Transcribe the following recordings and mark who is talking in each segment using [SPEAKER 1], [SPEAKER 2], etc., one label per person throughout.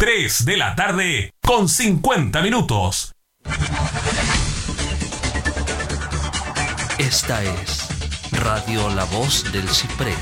[SPEAKER 1] 3 de la tarde con 50 minutos.
[SPEAKER 2] Esta es Radio La Voz del Ciprés.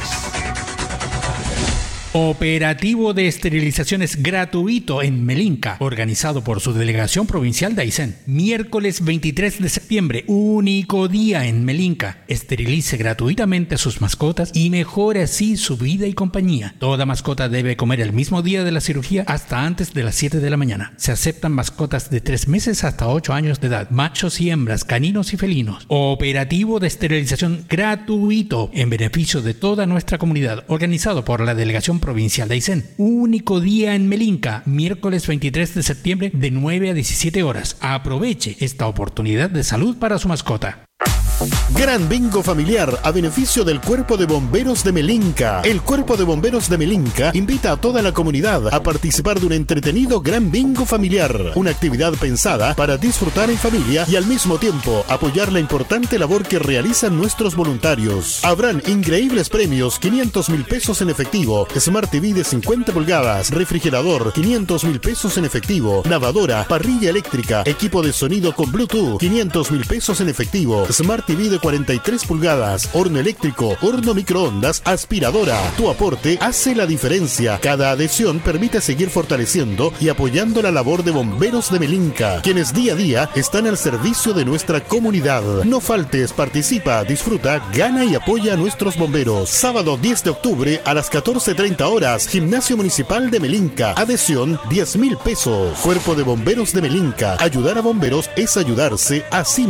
[SPEAKER 3] Operativo de esterilizaciones gratuito en Melinca, organizado por su delegación provincial de Aysén. Miércoles 23 de septiembre, único día en Melinca. Esterilice gratuitamente a sus mascotas y mejore así su vida y compañía. Toda mascota debe comer el mismo día de la cirugía hasta antes de las 7 de la mañana. Se aceptan mascotas de 3 meses hasta 8 años de edad, machos y hembras, caninos y felinos. Operativo de esterilización gratuito en beneficio de toda nuestra comunidad, organizado por la delegación provincial de Aysén. Único día en Melinca, miércoles 23 de septiembre de 9 a 17 horas. Aproveche esta oportunidad de salud para su mascota.
[SPEAKER 4] Gran bingo familiar a beneficio del Cuerpo de Bomberos de Melinca. El Cuerpo de Bomberos de Melinca invita a toda la comunidad a participar de un entretenido gran bingo familiar. Una actividad pensada para disfrutar en familia y al mismo tiempo apoyar la importante labor que realizan nuestros voluntarios. Habrán increíbles premios: 500,000 pesos en efectivo, Smart TV de 50 pulgadas, refrigerador, 500,000 pesos en efectivo, lavadora, parrilla eléctrica, equipo de sonido con Bluetooth, 500,000 pesos en efectivo, Smart TV de 43 pulgadas, horno eléctrico, horno microondas, aspiradora. Tu aporte hace la diferencia. Cada adhesión permite seguir fortaleciendo y apoyando la labor de Bomberos de Melinca, quienes día a día están al servicio de nuestra comunidad. No faltes, participa, disfruta, gana y apoya a nuestros bomberos. Sábado 10 de octubre a las 14:30 horas, Gimnasio Municipal de Melinca. Adhesión 10,000 pesos. Cuerpo de Bomberos de Melinca. Ayudar a bomberos es ayudarse a sí